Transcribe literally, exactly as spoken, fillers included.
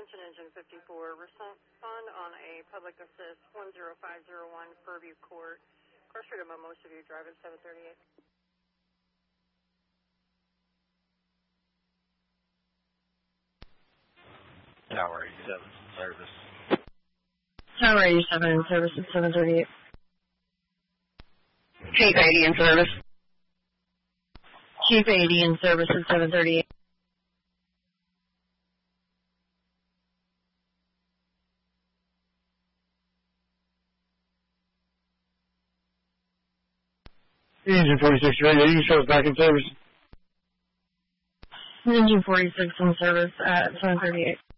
Attention Engine fifty-four, respond on a public assist one zero five zero one Fairview Court. Cross Street of Mimosa View Drive at seven thirty-eight. Tower eighty-seven, service. Tower eighty-seven, service at seven thirty-eight. Chief eighty in service. Chief eighty in service at seven thirty-eight. Engine forty-six, radio, you can show us back in service. Engine forty-six in service at seven thirty-eight.